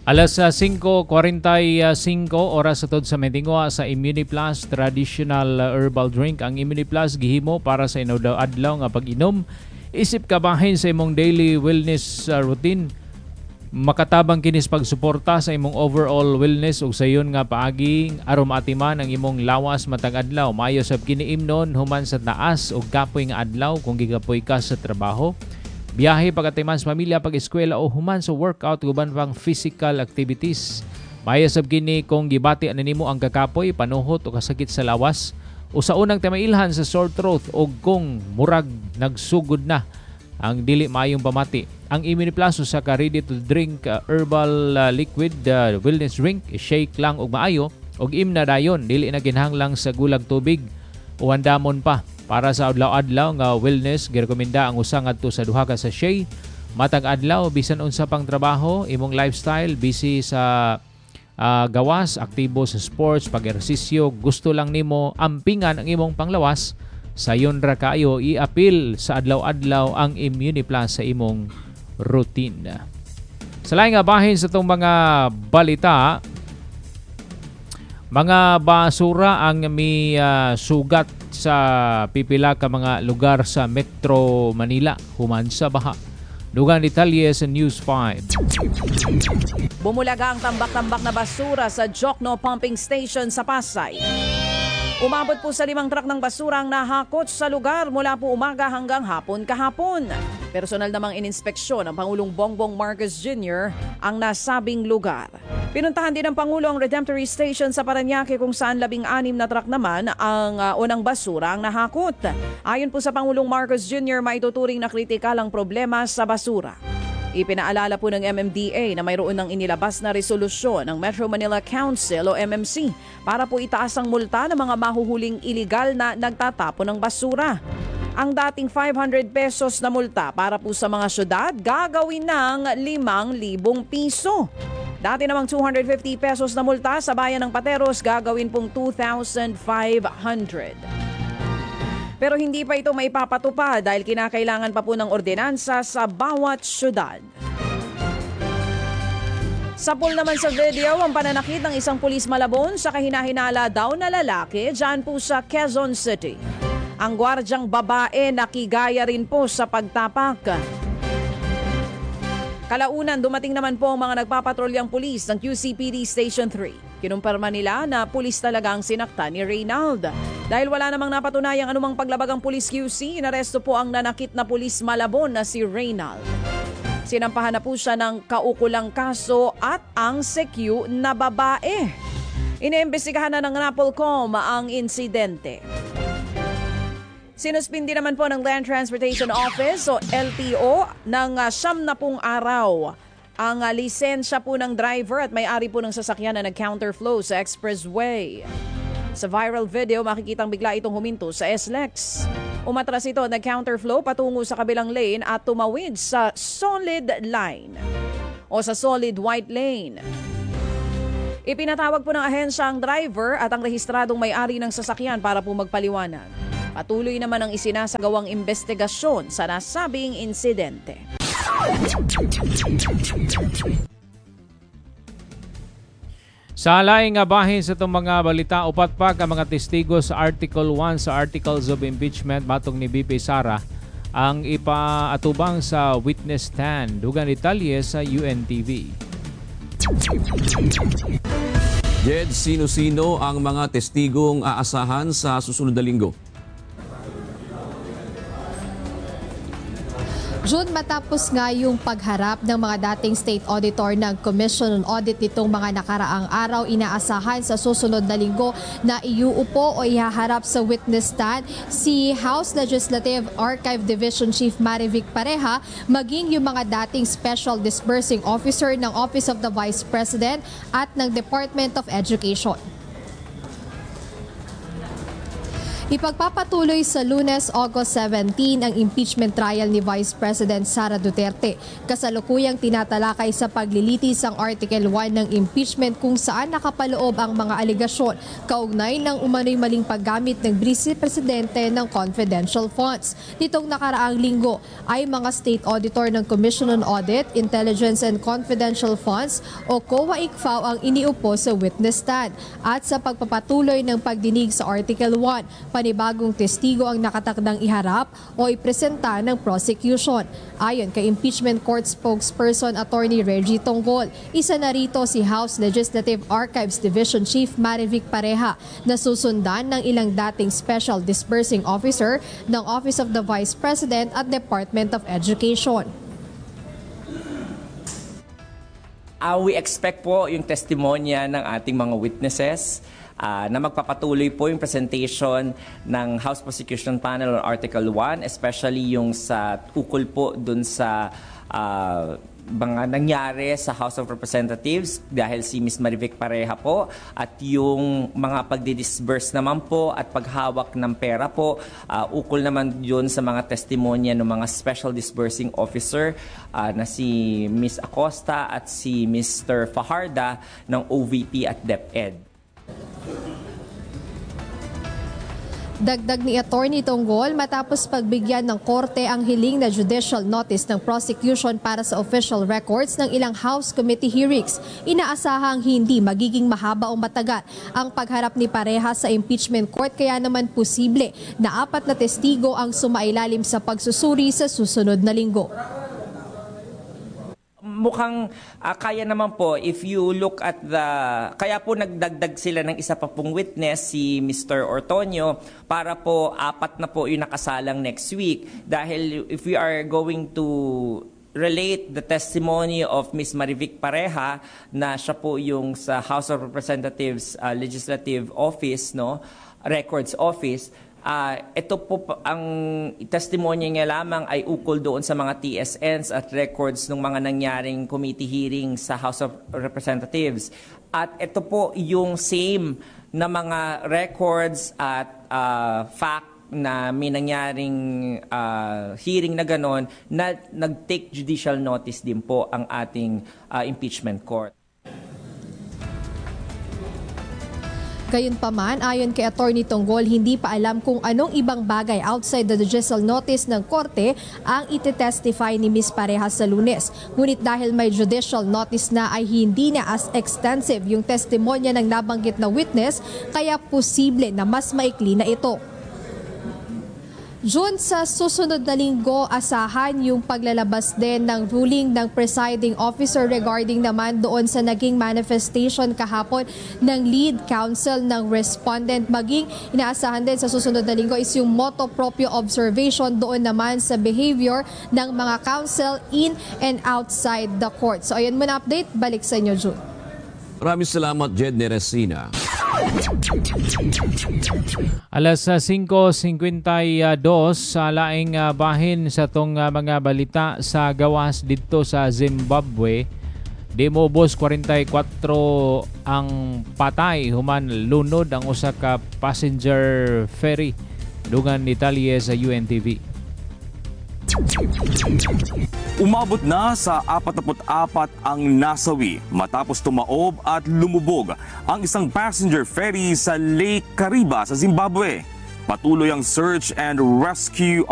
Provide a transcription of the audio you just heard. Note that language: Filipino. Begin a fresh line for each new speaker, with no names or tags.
Alas 5:45 oras atod sa Metingwa sa Immuniplus traditional herbal drink. Ang Immuniplus gihimo para sa inadlaw nga pag-inom. Isip kabahin sa imong daily wellness routine. Makatabang kinis pagsuporta sa imong overall wellness ug sayon nga paaging aron maatiman ang imong lawas matag adlaw. Maayo sab kini imnon human sa taas ug kapoy nga adlaw kung gigapoy ka sa trabaho, biyahe, pagatiman sa pamilya, pag-eskwela o human sa workout guban pang physical activities. Maayo sab kini kung gibati nimo ang kakapoy, panuhot o kasakit sa lawas o sa unang tamailhan sa sore throat o kung murag nagsugod na ang dili maayong pamati. Ang Immuniplus sa ka ready to drink herbal liquid wellness drink, shake lang og maayo og imna dayon, dili na kinahanglang sa gulag tubig o andamon pa. Para sa adlaw-adlaw nga wellness, girekomenda ang usa ngadto sa duha ka sachet matag adlaw bisan unsa pang trabaho, imong lifestyle, busy sa gawas, aktibo sa sports, pag-ehersisyo, gusto lang nimo ampingan ang imong panglawas, sayon ra kaayo i-apil sa adlaw-adlaw ang Immuniplus sa imong routine. Sa laing nga bahin sa itong mga balita, mga basura ang may sugat sa pipila ka mga lugar sa Metro Manila human sa baha. Dugang detalye sa News 5.
Bumulaga ang tambak-tambak na basura sa Jokno Pumping Station sa Pasay. Umabot po sa 5 truck ng basura ang nahakot sa lugar mula po umaga hanggang hapon kahapon. Personal namang ininspeksyon ng Pangulong Bongbong Marcos Jr. ang nasabing lugar. Pinuntahan din ng Pangulo ang Redemptory Station sa Parañaque kung saan 16 na truck naman ang unang basura ang nahakot. Ayon po sa Pangulong Marcos Jr., maituturing na kritikal ang problema sa basura. Ipinaalala po ng MMDA na mayroon ng inilabas na resolusyon ng Metro Manila Council o MMC para po itaas ang multa ng mga mahuhuling iligal na nagtatapon ng basura. Ang dating 500 pesos na multa para po sa mga syudad gagawin ng 5,000 piso. Dati namang 250 pesos na multa sa bayan ng Pateros gagawin pong 2,500. Pero hindi pa ito maipapatupad dahil kinakailangan pa po ng ordinansa sa bawat syudad. Sapol naman sa video ang pananakit ng isang pulis Malabon sa kahinahinala daw na lalaki dyan po sa Quezon City. Ang gwardyang babae nakigaya rin po sa pagtapak. Kalaunan, dumating naman po ang mga nagpapatrolyang pulis ng QCPD Station 3. Kinumpirma nila na pulis talaga ang sinaktan ni Reynald. Dahil wala namang napatunayang anumang paglabag ang pulis QC, inaresto po ang nanakit na pulis Malabon na si Reynald. Sinampahan na po siya ng kaukulang kaso at ang CQ na babae. Iniimbestigahan na ng NAPOLCOM ang insidente. Sinuspindi naman po ng Land Transportation Office o LTO ng 90 araw ang lisensya po ng driver at may-ari po ng sasakyan na nag-counterflow sa expressway. Sa viral video, makikitang bigla itong huminto sa SLEX. Umatras ito nag-counterflow patungo sa kabilang lane at tumawid sa solid line o sa solid white lane. Ipinatawag po ng ahensya ang driver at ang rehistradong may-ari ng sasakyan para po magpaliwanag. Patuloy naman ang isinasagawang investigasyon sa nasabing insidente.
Sa laing nga bahin sa itong mga balita, upat pa ka mga testigo sa Article 1 sa Articles of Impeachment matong ni BP Sara ang ipaatubang sa witness stand. Dugang detalye sa UNTV.
Jed, sino-sino ang mga testigong aasahan sa susunod na linggo?
June, matapos nga yung pagharap ng mga dating state auditor ng Commission on Audit nitong mga nakaraang araw, inaasahan sa susunod na linggo na iuupo o ihaharap sa witness stand si House Legislative Archive Division Chief Marivic Pareha, maging yung mga dating Special Disbursing Officer ng Office of the Vice President at ng Department of Education. Ipagpapatuloy sa Lunes, August 17 ang impeachment trial ni Vice President Sara Duterte. Kasalukuyang tinatalakay sa paglilitis ang Article 1 ng impeachment kung saan nakapaloob ang mga aligasyon kaugnay ng umano'y maling paggamit ng Vice Presidente ng confidential funds. Nitong nakaraang linggo ay mga state auditor ng Commission on Audit, Intelligence and Confidential Funds o COA-ICFAO ang iniupo sa witness stand. At sa pagpapatuloy ng pagdinig sa Article 1, panibagong testigo ang nakatakdang iharap o ipresenta ng prosecution. Ayon kay Impeachment Court spokesperson Attorney Reggie Tonggol, isa na rito si House Legislative Archives Division Chief Marivic Pareha na susundan ng ilang dating Special Disbursing Officer ng Office of the Vice President at Department of Education.
We expect po yung testimonya ng ating mga witnesses na magpapatuloy po yung presentation ng House Prosecution Panel on Article 1, especially yung sa ukol po dun sa mga nangyari sa House of Representatives dahil si Ms. Marivic Pareha po at yung mga pagdidisburse naman po at paghawak ng pera po, ukol naman yun sa mga testimonya ng mga Special Disbursing Officer na si Ms. Acosta at si Mr. Fajarda ng OVP at DepEd.
Dagdag ni Attorney Tonggol, matapos pagbigyan ng korte ang hiling na judicial notice ng prosecution para sa official records ng ilang House Committee hearings, inaasahang hindi magiging mahaba o matagal ang pagharap ni Pareha sa impeachment court, kaya naman posible na 4 na testigo ang sumailalim sa pagsusuri sa susunod na linggo.
Mukhang kaya naman po if you look at kaya po nagdagdag sila ng isa pa pong witness, si Mr. Ortonio, para po 4 na po yung nakasalang next week. Dahil if we are going to relate the testimony of Ms. Marivic Pareha na siya po yung sa House of Representatives Legislative Office, Records Office, ito po ang testimonya niya lamang ay ukol doon sa mga TSNs at records ng mga nangyaring committee hearing sa House of Representatives. At ito po yung same na mga records at fact na may nangyaring hearing na ganon na nag-take judicial notice din po ang ating impeachment court.
Gayunpaman, ayon kay Attorney Tonggol, hindi pa alam kung anong ibang bagay outside the judicial notice ng korte ang itetestify ni Ms. Pareha sa Lunes. Ngunit dahil may judicial notice na ay hindi na as extensive yung testimonya ng nabanggit na witness, kaya posible na mas maikli na ito. June, sa susunod na linggo, asahan yung paglalabas din ng ruling ng presiding officer regarding naman doon sa naging manifestation kahapon ng lead counsel ng respondent. Maging inaasahan din sa susunod na linggo is yung motu proprio observation doon naman sa behavior ng mga counsel in and outside the court. So ayun muna update, balik sa inyo June.
Maraming salamat, Jed Neresina.
Alas 5:52 sa laing bahin sa tong mga balita sa gawas dito sa Zimbabwe. Demobos 44 ang patay human lunod ang usa ka passenger ferry dungan Italia sa UNTV.
Umabot na sa 44 ang nasawi matapos tumaob at lumubog ang isang passenger ferry sa Lake Kariba sa Zimbabwe. Patuloy ang search and rescue